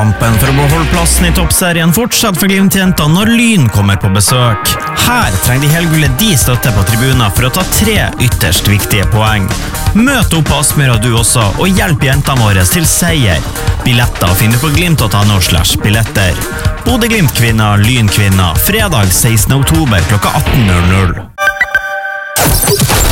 Kampen for å beholde plassen i toppserien fortsatt for Glimt-jenter når Lyn kommer på besøk. Her trenger de helgullet de støtte på tribuner for å ta 3 ytterst viktige poeng. Møt opp på Aspmyra du også, og hjelp jentene våre til seier. Billetter finner du på glimt.no/billetter. Bodø Glimt-kvinner, Lyn-kvinner, fredag 16. oktober klokka 18:00.